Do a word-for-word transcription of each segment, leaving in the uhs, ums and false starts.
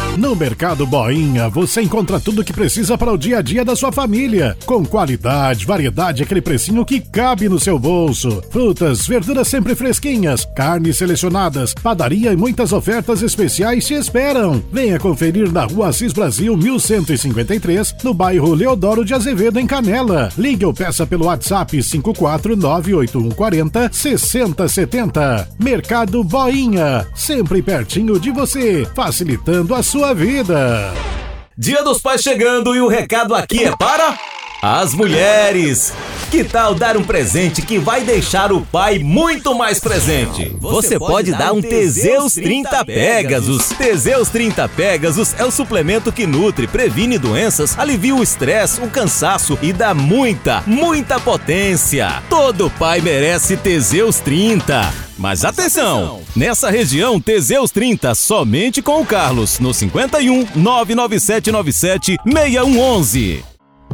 No Mercado Boinha, você encontra tudo que precisa para o dia a dia da sua família. Com qualidade, variedade e aquele precinho que cabe no seu bolso. Frutas, verduras sempre fresquinhas, carnes selecionadas, padaria e muitas ofertas especiais te esperam. Venha conferir na Rua Assis Brasil mil cento e cinquenta e três, no bairro Leodoro de Azevedo, em Canela. Ligue ou peça pelo WhatsApp cinco quatro nove oito um quatro zero seis zero sete zero. Mercado Boinha, sempre pertinho de você, facilitando a sua vida. Dia dos Pais chegando e o recado aqui é para as mulheres. Que tal dar um presente que vai deixar o pai muito mais presente? Você pode dar um Teseus trinta Pegasus. Teseus trinta Pegasus é o suplemento que nutre, previne doenças, alivia o estresse, o cansaço e dá muita, muita potência. Todo pai merece Teseus trinta. Mas atenção! Nessa região, Teseus trinta somente com o Carlos, no cinquenta e um, nove nove sete nove sete, seis um um um.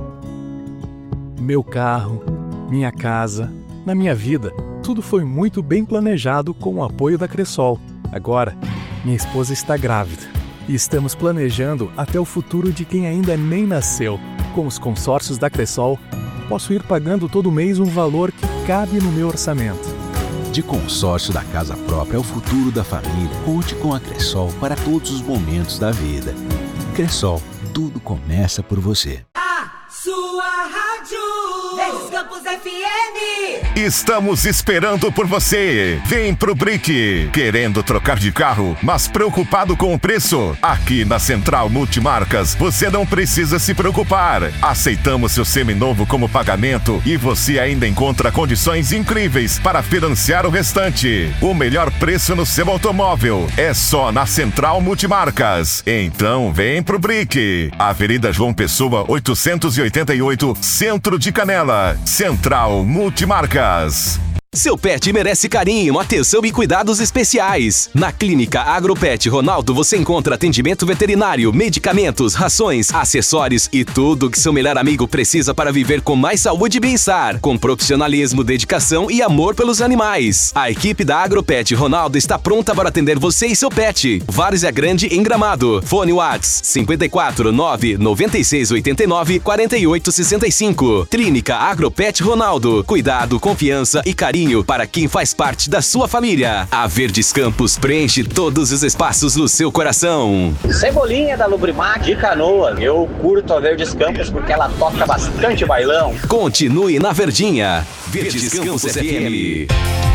Meu carro, minha casa, na minha vida, tudo foi muito bem planejado com o apoio da Cressol. Agora, minha esposa está grávida e estamos planejando até o futuro de quem ainda nem nasceu. Com os consórcios da Cressol, posso ir pagando todo mês um valor que cabe no meu orçamento. De consórcio da casa própria ao futuro da família, conte com a Cressol para todos os momentos da vida. Cressol, tudo começa por você. Sua rádio Verdes Campos F M. Estamos esperando por você. Vem pro Brick. Querendo trocar de carro, mas preocupado com o preço? Aqui na Central Multimarcas, você não precisa se preocupar. Aceitamos seu seminovo como pagamento e você ainda encontra condições incríveis para financiar o restante. O melhor preço no seu automóvel é só na Central Multimarcas. Então vem pro Brick. Avenida João Pessoa, oitocentos e oitenta e oito, Centro de Canela. Central Multimarcas. Seu pet merece carinho, atenção e cuidados especiais. Na Clínica Agropet Ronaldo você encontra atendimento veterinário, medicamentos, rações, acessórios e tudo que seu melhor amigo precisa para viver com mais saúde e bem-estar, com profissionalismo, dedicação e amor pelos animais. A equipe da Agropet Ronaldo está pronta para atender você e seu pet. Várzea Grande em Gramado. Fone Whats cinco quatro nove nove seis oito nove quatro oito seis cinco. Clínica Agropet Ronaldo. Cuidado, confiança e carinho para quem faz parte da sua família. A Verdes Campos preenche todos os espaços no seu coração. Cebolinha da Lubrimac de Canoas. Eu curto a Verdes Campos porque ela toca bastante bailão. Continue na Verdinha. Verdes, Verdes Campos, Campos F M.